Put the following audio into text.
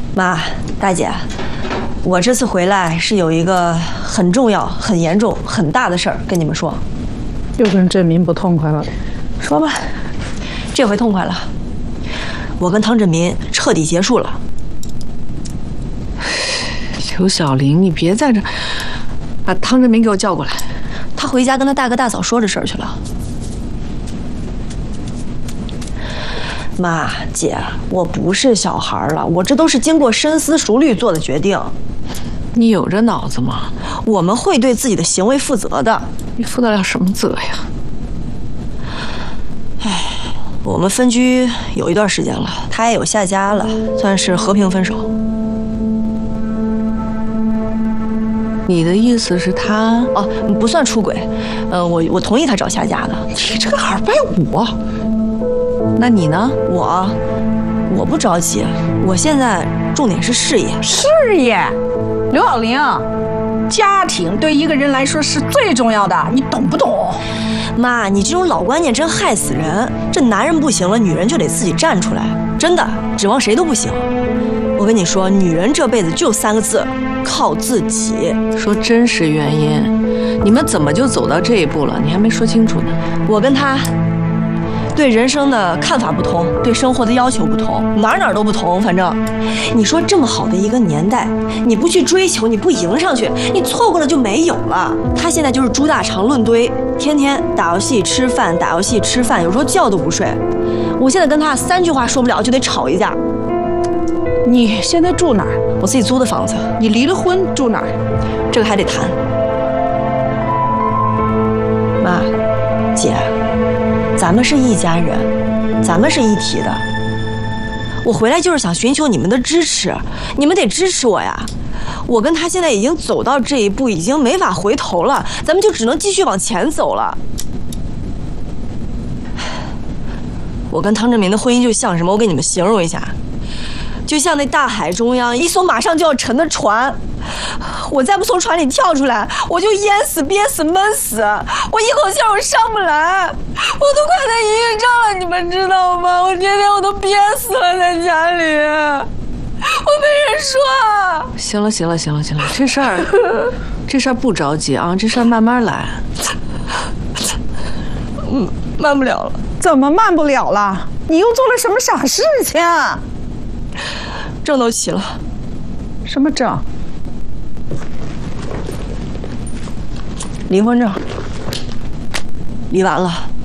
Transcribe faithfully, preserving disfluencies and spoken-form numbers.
妈，大姐，我这次回来是有一个很重要、很严重、很大的事儿跟你们说。 又跟振民不痛快了， 说吧，这回痛快了。我跟汤振民彻底结束了。 刘小玲，你别在这，把汤振民给我叫过来。 他回家跟他大哥大嫂说这事儿去了。妈，姐，我不是小孩了，我这都是经过深思熟虑做的决定。 你有这脑子吗？ 我们会对自己的行为负责的。 你负得了什么责呀？ 唉，我们分居有一段时间了，他也有下家了，算是和平分手。 你的意思是他哦，不算出轨，嗯、呃，我我同意他找下家的。 你这个二百五，那你呢？ 我我不着急，我现在重点是事业。 事业，刘小玲，家庭对一个人来说是最重要的，你懂不懂？ 妈，你这种老观念真害死人。这男人不行了，女人就得自己站出来，真的，指望谁都不行。我跟你说，女人这辈子就三个字，靠自己。 说真实原因，你们怎么就走到这一步了？你还没说清楚呢。 我跟他对人生的看法不同，对生活的要求不同，哪哪都不同。反正，你说这么好的一个年代，你不去追求，你不迎上去，你错过了就没有了。他现在就是猪大肠论堆，天天打游戏吃饭，打游戏吃饭，有时候觉都不睡。我现在跟他三句话说不了就得吵一架。 你现在住哪儿？ 我自己租的房子。 你离了婚住哪儿？ 这个还得谈。妈，姐，咱们是一家人，咱们是一体的。我回来就是想寻求你们的支持，你们得支持我呀。我跟他现在已经走到这一步，已经没法回头了，咱们就只能继续往前走了。我跟汤振民的婚姻就像什么？我给你们形容一下。就像那大海中央一艘马上就要沉的船，我再不从船里跳出来，我就淹死、憋死、闷死，我一口气我上不来，我都快得抑郁症了，你们知道吗？我天天我都憋死了在家里，我没人说。 行了，行了，行了，行了，这事儿，这事儿不着急啊，这事儿慢慢来。 嗯，慢不了了。 怎么慢不了了？你又做了什么傻事情？ 证都齐了。 什么证？ 离婚证。离完了。